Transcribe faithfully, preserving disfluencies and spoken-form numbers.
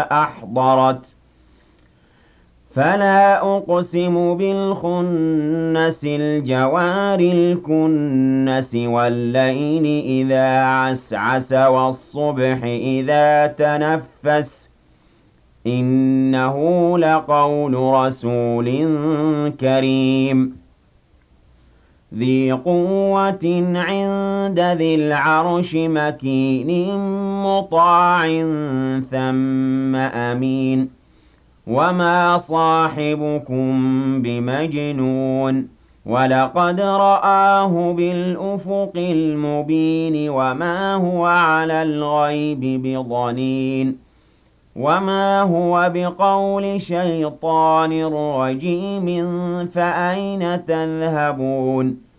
أحضرت فلا أقسم بالخنس الجوار الكنس والليل إذا عسعس والصبح إذا تنفس إنه لقول رسول كريم ذي قوة عند ذي العرش مكين مطاع ثم أمين وما صاحبكم بمجنون ولقد رآه بالأفق المبين وما هو على الغيب بضنين وما هو بقول شيطان رجيم فأين تذهبون